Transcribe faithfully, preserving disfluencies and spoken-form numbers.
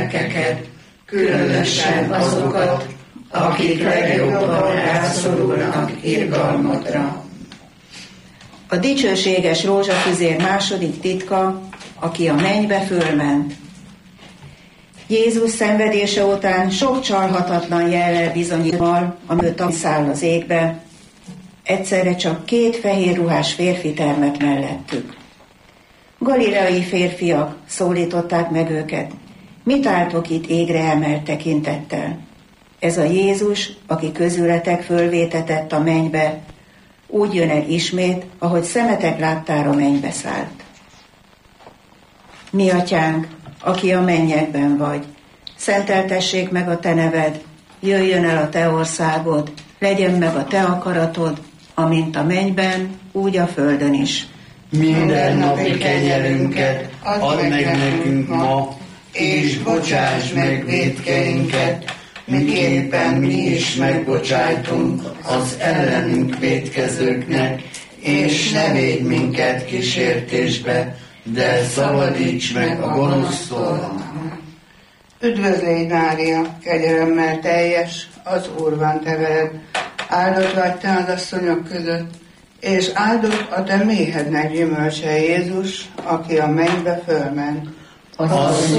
lelkeket, különösen azokat, akik legjobban rászorulnak irgalmadra. A dicsőséges rózsafüzér második titka, aki a mennybe fölment. Jézus szenvedése után sok csalhatatlan jellel bizonyítval, amit száll az égbe, egyszerre csak két fehér ruhás férfi termett mellettük. Galileai férfiak, szólították meg őket, mit álltok itt égre emelt tekintettel? Ez a Jézus, aki közületek fölvétetett a mennybe, úgy jön el ismét, ahogy szemetek láttára mennybe szállt. Mi atyánk, aki a mennyekben vagy, szenteltessék meg a te neved, jöjjön el a te országod, legyen meg a te akaratod, amint a mennyben, úgy a földön is. Minden napi kenyerünket add meg nekünk ma, és bocsáss meg vétkeinket, miképpen mi is megbocsájtunk az ellenünk vétkezőknek, és ne védj minket kísértésbe, de szabadíts meg a gonosztól. Üdvözlégy, Mária, kegyelemmel teljes, az Úr van te veled, áldott vagy te az asszonyok között, és áldott a te méhednek gyümölcse Jézus, aki a mennybe fölment. Az